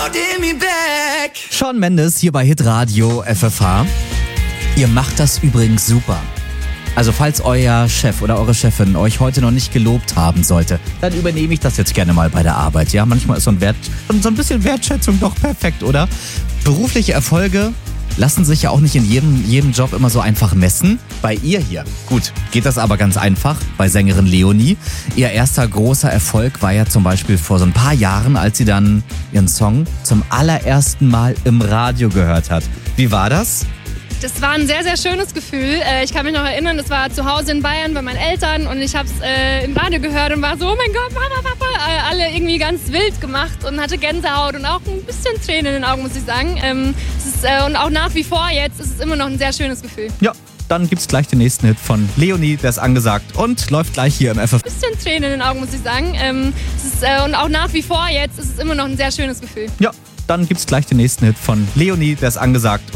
Shawn Mendes hier bei Hitradio FFH. Ihr macht das übrigens super. Also falls euer Chef oder eure Chefin euch heute noch nicht gelobt haben sollte, dann übernehme ich das jetzt gerne mal bei der Arbeit. Ja, manchmal ist so ein bisschen Wertschätzung doch perfekt, oder? Berufliche Erfolge lassen sich ja auch nicht in jedem Job immer so einfach messen. Bei ihr hier, gut, geht das aber ganz einfach, bei Sängerin Leonie. Ihr erster großer Erfolg war ja zum Beispiel vor so ein paar Jahren, als sie dann ihren Song zum allerersten Mal im Radio gehört hat. Wie war das? Das war ein sehr, sehr schönes Gefühl. Ich kann mich noch erinnern, das war zu Hause in Bayern bei meinen Eltern und ich habe es im Radio gehört und war so, oh mein Gott, Papa, alle irgendwie ganz wild gemacht und hatte Gänsehaut und auch ein bisschen Tränen in den Augen, muss ich sagen. Und auch nach wie vor jetzt ist es immer noch ein sehr schönes Gefühl. Ja, dann gibt's gleich den nächsten Hit von Leonie, der ist angesagt und läuft gleich hier im FFH. Ein bisschen Tränen in den Augen, muss ich sagen. Und auch nach wie vor jetzt ist es immer noch ein sehr schönes Gefühl. Ja, dann gibt's gleich den nächsten Hit von Leonie, der ist angesagt.